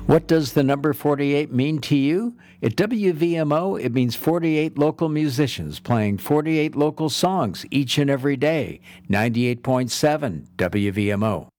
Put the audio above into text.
What does the number 48 mean to you? At WVMO, it means 48 local musicians playing 48 local songs each and every day. 98.7 WVMO.